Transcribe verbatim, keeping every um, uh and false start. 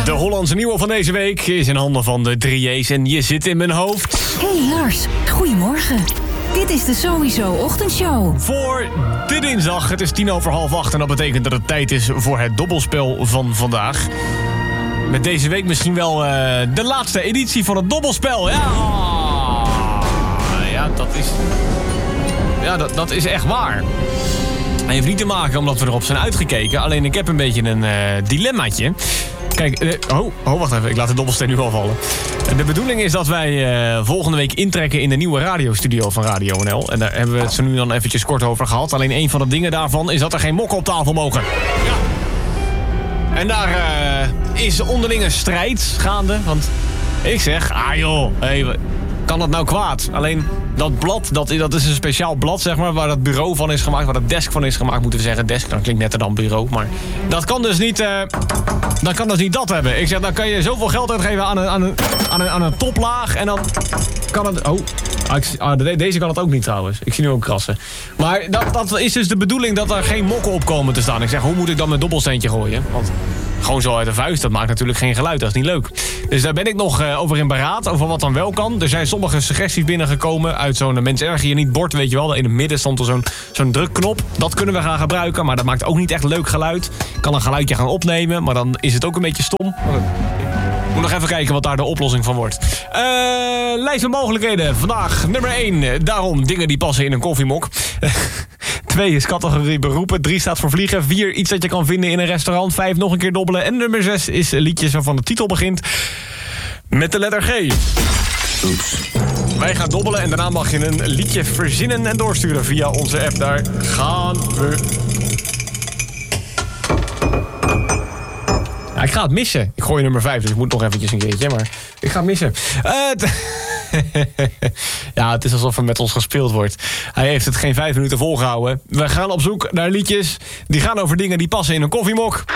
De Hollandse nieuwe van deze week is in handen van de drie J's en je zit in mijn hoofd. Hey Lars, goedemorgen. Dit is de Sowieso Ochtendshow. Voor de dinsdag, het is tien over half acht en dat betekent dat het tijd is voor het dobbelspel van vandaag. Met deze week misschien wel uh, de laatste editie van het dobbelspel. Ja, ja dat is... Ja, dat, dat is echt waar. Hij heeft niet te maken omdat we erop zijn uitgekeken. Alleen ik heb een beetje een uh, dilemmaatje. Kijk, uh, oh, oh, wacht even. Ik laat de dobbelsteen nu al vallen. De bedoeling is dat wij uh, volgende week intrekken in de nieuwe radiostudio van Radio N L. En daar hebben we het zo nu dan eventjes kort over gehad. Alleen een van de dingen daarvan is dat er geen mokken op tafel mogen. Ja. En daar uh, is onderlinge strijd gaande. Want ik zeg, ah joh, hey, kan dat nou kwaad? Alleen dat blad, dat, dat is een speciaal blad, zeg maar, waar dat bureau van is gemaakt, waar dat desk van is gemaakt, moeten we zeggen. Desk, dan klinkt netter dan bureau. Maar dat kan dus niet, uh, dan kan dus niet dat hebben. Ik zeg, dan kan je zoveel geld uitgeven aan een, aan een, aan een, aan een toplaag en dan kan het... Oh, ah, deze kan het ook niet trouwens. Ik zie nu ook krassen. Maar dat, dat is dus de bedoeling dat er geen mokken op komen te staan. Ik zeg, hoe moet ik dan mijn dobbelsteentje gooien? Want gewoon zo uit de vuist, dat maakt natuurlijk geen geluid. Dat is niet leuk. Dus daar ben ik nog uh, over in beraad, over wat dan wel kan. Er zijn sommige suggesties binnengekomen uit zo'n mens erger je niet bord, weet je wel. In het midden stond er zo'n zo'n drukknop. Dat kunnen we gaan gebruiken, maar dat maakt ook niet echt leuk geluid. Ik kan een geluidje gaan opnemen, maar dan is het ook een beetje stom. Moet nog even kijken wat daar de oplossing van wordt. Uh, lijst van mogelijkheden. Vandaag nummer één. Daarom dingen die passen in een koffiemok. Twee is categorie beroepen. Drie staat voor vliegen. Vier iets dat je kan vinden in een restaurant. Vijf nog een keer dobbelen. En nummer zes is liedjes waarvan de titel begint met de letter G. Oeps. Wij gaan dobbelen en daarna mag je een liedje verzinnen en doorsturen via onze app. Daar gaan we. Ja, ik ga het missen. Ik gooi nummer vijf, dus ik moet nog eventjes een keertje. Maar ik ga het missen. Uh, t- ja, het is alsof er met ons gespeeld wordt. Hij heeft het geen vijf minuten volgehouden. We gaan op zoek naar liedjes die gaan over dingen die passen in een koffiemok.